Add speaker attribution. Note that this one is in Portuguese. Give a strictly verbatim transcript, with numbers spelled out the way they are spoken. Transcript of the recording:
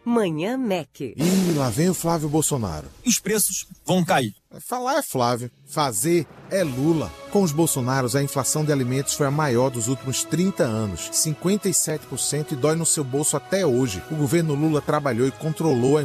Speaker 1: Manhã Mac.
Speaker 2: Ih, lá vem o Flávio Bolsonaro.
Speaker 3: Os preços vão cair.
Speaker 2: Falar é Flávio, fazer é Lula. Com os Bolsonaros, a inflação de alimentos foi a maior dos últimos trinta anos, cinquenta e sete por cento, e dói no seu bolso até hoje. O governo Lula trabalhou e controlou a